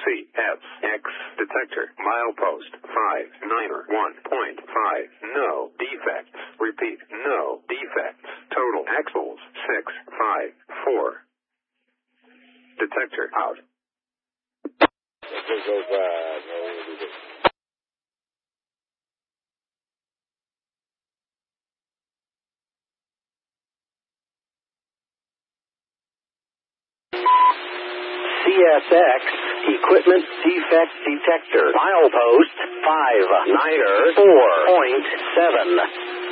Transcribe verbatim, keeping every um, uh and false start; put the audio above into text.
C S X detector milepost five niner one point five. No defects. Repeat, no defects. Total axles six five four. Detector out. This goes by. No, C S X equipment defect detector milepost five niner four point seven.